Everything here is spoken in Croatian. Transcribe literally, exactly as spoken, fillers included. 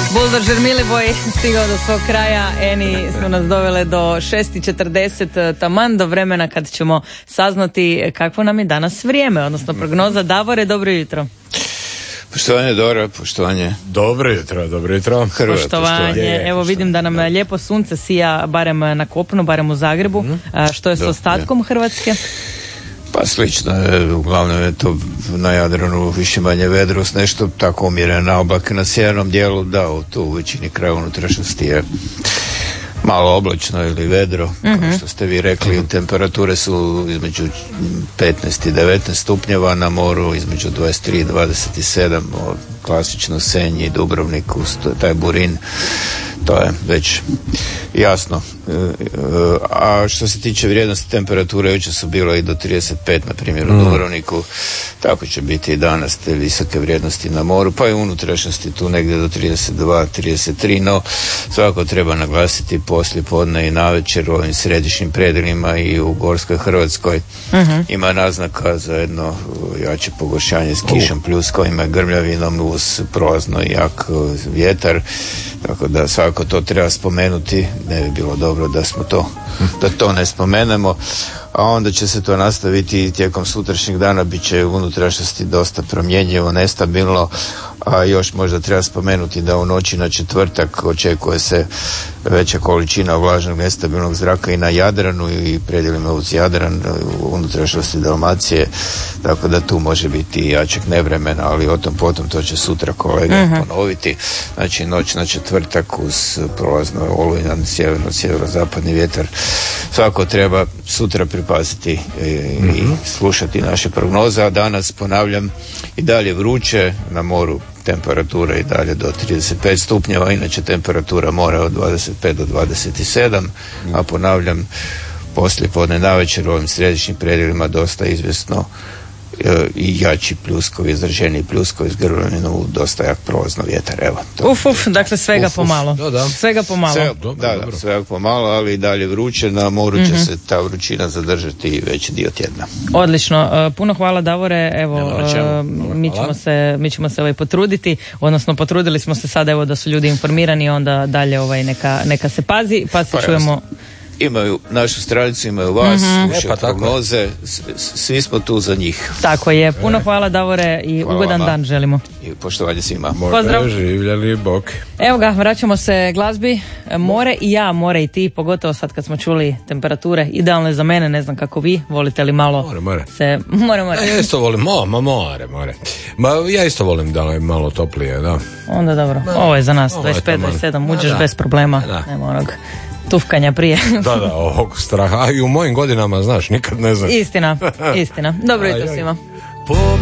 Buldožer Milivoj stigao do svog kraja. Eni smo nas dovele do šest i četrdeset, taman do vremena kad ćemo saznati kakvo nam je danas vrijeme, odnosno prognoza. Davore, dobro jutro. Poštovanje Dora, poštovanje. Dobro jutro, dobro jutro. Hrva, poštovanje. poštovanje. Evo vidim da nam da. lijepo sunce sija barem na kopnu, barem u Zagrebu. Mm-hmm. A što je s ostatkom da. Hrvatske? Pa slično, uglavnom je to na Jadranu više manje vedrost, nešto tako umjerena oblak na sjevernom dijelu, da, tu u većini kraja unutrašnjosti je malo oblačno ili vedro, mm-hmm. kao što ste vi rekli, temperature su između petnaest i devetnaest stupnjeva, na moru između dvadeset tri i dvadeset sedam, klasično Senj i Dubrovnik, taj Burin, to je već jasno. A što se tiče vrijednosti temperature, jučer su bilo i do trideset pet, na primjer u mm. Dubrovniku, tako će biti i danas te visoke vrijednosti na moru, pa i unutrašnjosti tu negdje do trideset dva, trideset tri, no svako treba naglasiti poslije podne i navečer u ovim središnjim predjelima i u Gorskoj Hrvatskoj mm-hmm. ima naznaka za jedno jače pogoršanje s kišom, plus kojima je grmljavinom uz prolazno jak vjetar, tako da svako to treba spomenuti, ne bi bilo dobro da smo to, da to ne spomenemo, a onda će se to nastaviti tijekom sutrašnjeg dana, bit će u unutrašnjosti dosta promjenjivo, nestabilno, a još možda treba spomenuti da u noći na četvrtak očekuje se veća količina vlažnog nestabilnog zraka i na Jadranu i predjelima uz Jadran, u unutrašnjosti Dalmacije, tako da tu može biti jačeg nevremena, ali o tom potom to će sutra kolega uh-huh. ponoviti. Znači noć na četvrtak uz prolazno olujan sjeverno sjeverozapadni vjetar. Svako treba sutra pripaziti i, uh-huh. i slušati naše prognoze, a danas ponavljam i dalje vruće, na moru temperatura i dalje do trideset pet stupnjeva, inače temperatura mora od dvadeset pet do dvadeset sedam, a ponavljam, poslije podne navečer u ovim središnjim predjelima dosta izvjesno e, i jači pljuskovi, izraženiji pljuskovi s grmljavinom, dosta jak prolazno vjetar. Evo, to, uf, uf, dakle svega uf, pomalo. Da, da. Svega pomalo. Sve, da, da, svega pomalo, ali i dalje vruće. Na moru će mm-hmm. se ta vrućina zadržati i veći dio tjedna. Odlično. Uh, puno hvala Davore. Evo, uh, mi ćemo se, mi ćemo se ovaj potruditi, odnosno potrudili smo se sad evo da su ljudi informirani, onda dalje ovaj neka, neka se pazi, pa se pa čujemo. Jasno. Imaju našu stranicu, imaju vas, mm-hmm. slušaju e, pa prognoze, svi smo tu za njih. Tako je, puno hvala Davore i hvala ugodan vama. Dan želimo. I poštovanje svima. Pozdrav. Živjeli, bok. Evo ga, vraćamo se glazbi. More i ja, more i ti, pogotovo sad kad smo čuli temperature, idealne za mene, ne znam kako vi, volite li malo more, more. se... More, more. Ja isto volim, mo, ma more, more. Ma ja isto volim da je malo toplije, da. Onda dobro, ovo je za nas, dvadeset pet dvadeset sedam, uđeš bez problema, da. Nema onog tufkanja prije. Da, da, ovog straha. A i u mojim godinama, znaš, nikad ne znaš. Istina, istina. Dobro jutro svima.